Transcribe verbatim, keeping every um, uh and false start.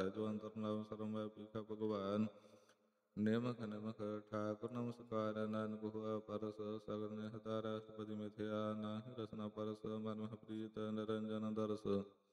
ਜੋ ਅੰਤਰ ਨਾਮ ਸਰਮ ਵਿਆਪੀਖਾ ਭਗਵਾਨ ਨਿਮਖ ਨਿਮਖ ਠਾਕੁਰ ਨਮਸਕਾਰ ਨਾਨਕ ਹੋਆ ਪਰਸ ਸਗਲ ਨਿਹਤਾਰ ਅਸ਼ਟਪਦੀ ਮਿਥਿਆ ਨਾਹਿ ਰਸਨਾ ਪਰਸ ਮਨ ਮਹ ਪ੍ਰੀਤ ਨਿਰੰਜਨ ਦਰਸ